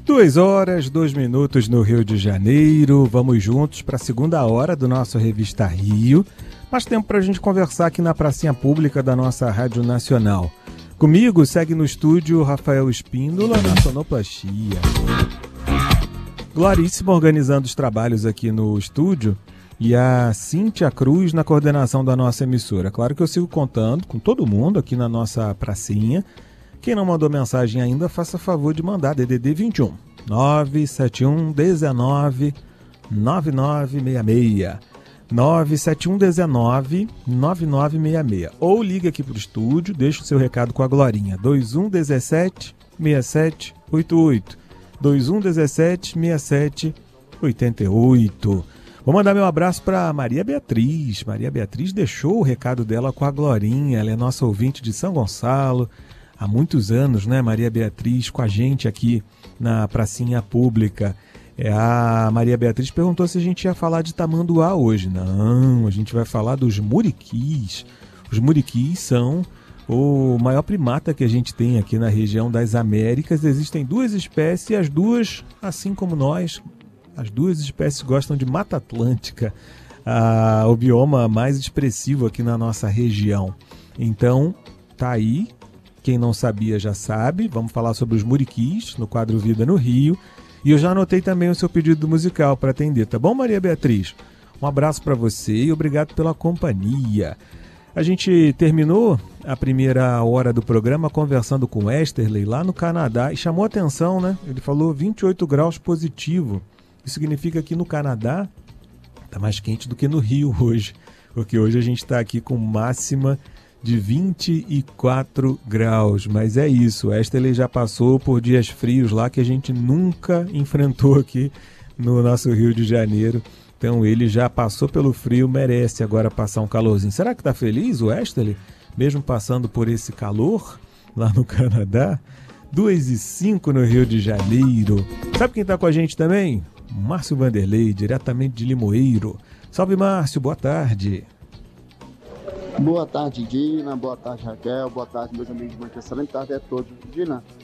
2 horas, 2 minutos no Rio de Janeiro. Vamos juntos para a segunda hora do nosso Revista Rio. Mais tempo para a gente conversar aqui na pracinha pública da nossa Rádio Nacional. Comigo segue no estúdio Rafael Espíndola na sonoplastia. Gloríssima organizando os trabalhos aqui no estúdio e a Cíntia Cruz na coordenação da nossa emissora. Claro que eu sigo contando com todo mundo aqui na nossa pracinha. Quem não mandou mensagem ainda, faça favor de mandar DDD 21 971 19 9966 971 19 9966 ou liga aqui para o estúdio, deixa o seu recado com a Glorinha 21 17 67 88 21 17 67 88. Vou mandar meu abraço para Maria Beatriz. Maria Beatriz deixou o recado dela com a Glorinha. Ela é nossa ouvinte de São Gonçalo há muitos anos, né, Maria Beatriz, com a gente aqui na pracinha pública. A Maria Beatriz perguntou se a gente ia falar de tamanduá hoje. Não, a gente vai falar dos muriquis. Os muriquis são o maior primata que a gente tem aqui na região das Américas. Existem 2 espécies e as duas, assim como nós, as 2 espécies gostam de Mata Atlântica, o bioma mais expressivo aqui na nossa região. Então, tá aí. Quem não sabia já sabe. Vamos falar sobre os muriquis no quadro Vida no Rio. E eu já anotei também o seu pedido musical para atender, tá bom, Maria Beatriz? Um abraço para você e obrigado pela companhia. A gente terminou a primeira hora do programa conversando com o Westerley lá no Canadá e chamou atenção, né? Ele falou 28 graus positivo. Isso significa que no Canadá está mais quente do que no Rio hoje, porque hoje a gente está aqui com máxima de 24 graus, mas é isso, Westerley já passou por dias frios lá que a gente nunca enfrentou aqui no nosso Rio de Janeiro, então ele já passou pelo frio, merece agora passar um calorzinho. Será que tá feliz o Westerley, mesmo passando por esse calor lá no Canadá? 2:05 no Rio de Janeiro. Sabe quem tá com a gente também? Márcio Vanderlei, diretamente de Limoeiro. Salve, Márcio, boa tarde. Boa tarde, Dina. Boa tarde, Raquel. Boa tarde, meus amigos. Uma excelente tarde a todos. Dina,